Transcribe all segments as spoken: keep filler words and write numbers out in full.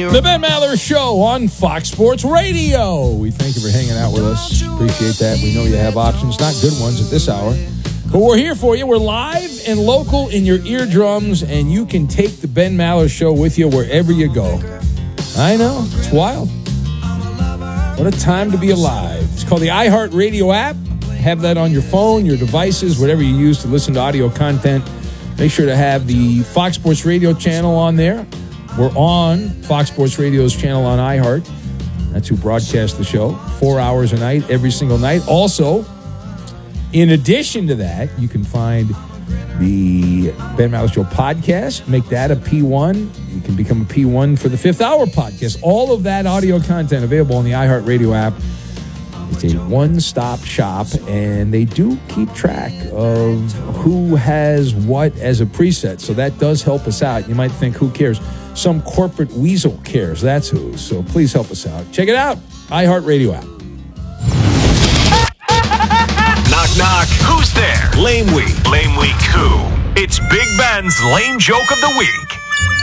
The Ben Maller Show on Fox Sports Radio. We thank you for hanging out with us. Appreciate that. We know you have options, not good ones at this hour. But we're here for you. We're live and local in your eardrums, and you can take the Ben Maller Show with you wherever you go. I know. It's wild. What a time to be alive. It's called the iHeartRadio app. Have that on your phone, your devices, whatever you use to listen to audio content. Make sure to have the Fox Sports Radio channel on there. We're on Fox Sports Radio's channel on iHeart. That's who broadcasts the show. Four hours a night, every single night. Also, in addition to that, you can find the Ben Maller Show podcast. Make that a P one. You can become a P one for the Fifth Hour podcast. All of that audio content available on the iHeartRadio app. It's a one-stop shop, and they do keep track of who has what as a preset, so that does help us out. You might think, who cares? Some corporate weasel cares. That's who. So please help us out. Check it out. iHeartRadio app. Knock, knock. Who's there? Lame Week. Lame Week who? It's Big Ben's Lame Joke of the Week.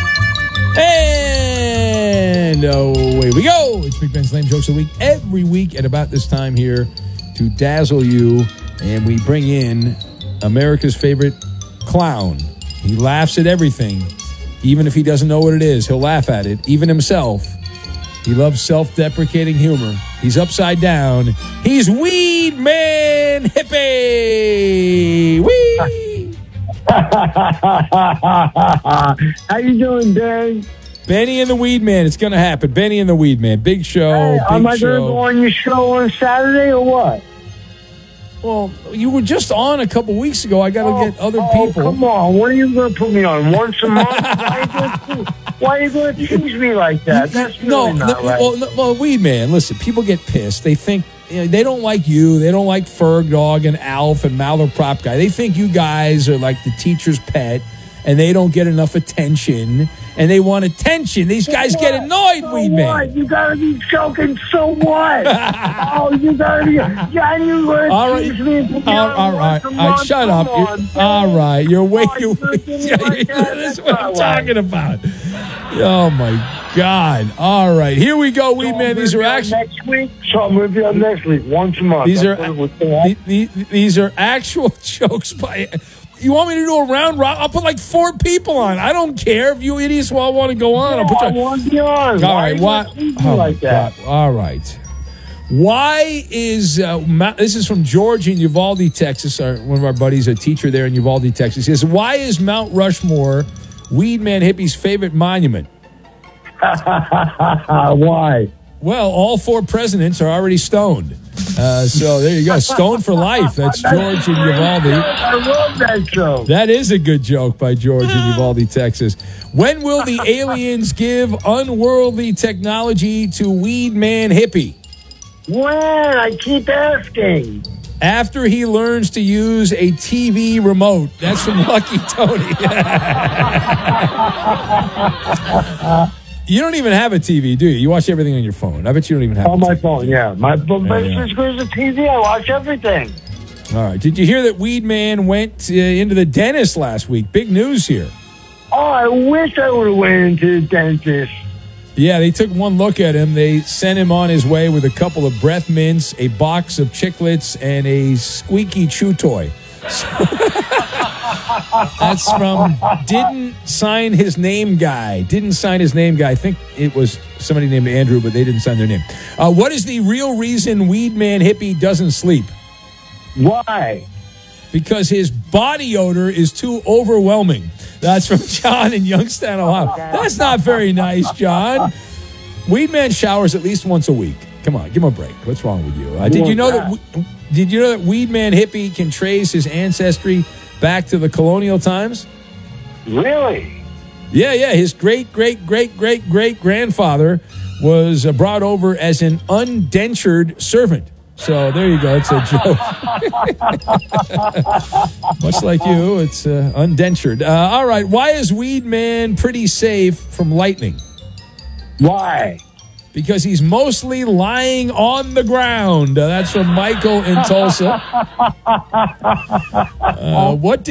And away we go. It's Big Ben's Lame Jokes of the Week. Every week at about this time here to dazzle you. And we bring in America's favorite clown. He laughs at everything. Even if he doesn't know what it is, he'll laugh at it. Even himself. He loves self-deprecating humor. He's upside down. He's Weed Man Hippie. Wee! How you doing, Dan? Benny and the Weed Man. It's going to happen. Benny and the Weed Man. Big show. Hey, big am I show. going to go on your show on Saturday or what? Well, you were just on a couple weeks ago. I got to oh, get other oh, people. Come on. When are you going to put me on? Once a month? Why are you going to tease me like that? That's really no, not no, right. Well, no, well, Weed Man, listen, people get pissed. They think, you know, they don't like you. They don't like Ferg Dog and Alf and Maller Prop Guy. They think you guys are like the teacher's pet, and they don't get enough attention, and they want attention. These guys what? get annoyed, so Weed what? Man. You got to be joking. So what? oh, you got to be. Yeah, you going to All right. tease me. and put me All, on all right, once a all right, month? shut Come up. on, You're- all right, you're way. Oh, you, you're doing yeah, it like that? that's That's what I'm not talking right. about. Oh my God! All right, here we go, Weed So Man. I'm These gonna are be on actually next week. So I'm going to be on next week, once a month. these are That's what it was. the- the- these are actual jokes by. You want me to do a round rock? I'll put like four people on. I don't care if you idiots all want to go on. I'll put I you. want to be on. All Why right, are why? you gonna tease me Oh, like that? God. All right. Why is uh, Ma- this is from George in Uvalde, Texas? Our, one of our buddies, a teacher there in Uvalde, Texas. He says, "Why is Mount Rushmore Weed Man Hippie's favorite monument?" Why? Well, all four presidents are already stoned. Uh, so there you go, stoned for life. That's George in Uvalde. I love that show. That is a good joke by George in Uvalde, Texas. When will the aliens give unworldly technology to Weed Man Hippie? When? I keep asking. After he learns to use a T V remote. That's from Lucky Tony. You don't even have a T V, do you? You watch everything on your phone. I bet you don't even have On a my T V. phone, yeah. My but Yeah, it's yeah. as good as the T V. I watch everything. All right. Did you hear that Weed Man went uh, into the dentist last week? Big news here. Oh, I wish I would have went into the dentist. Yeah, they took one look at him. They sent him on his way with a couple of breath mints, a box of chiclets, and a squeaky chew toy. That's from Didn't Sign His Name Guy. Didn't Sign His Name Guy. I think it was somebody named Andrew, but they didn't sign their name. Uh, what is the real reason Weed Man Hippie doesn't sleep? Why? Because his body odor is too overwhelming. That's from John in Youngstown, Ohio. That's not very nice, John. Weed Man showers at least once a week. Come on, give him a break. What's wrong with you? Uh, did you know that? Did you know that Weed Man Hippie can trace his ancestry back to the colonial times? Really? Yeah, yeah. His great, great, great, great, great grandfather was uh, brought over as an undentured servant. So there you go. It's a joke. Much like you, it's uh, undentured. Uh, all right. Why is Weed Man pretty safe from lightning? Why? Because he's mostly lying on the ground. Uh, that's from Michael in Tulsa. Uh, what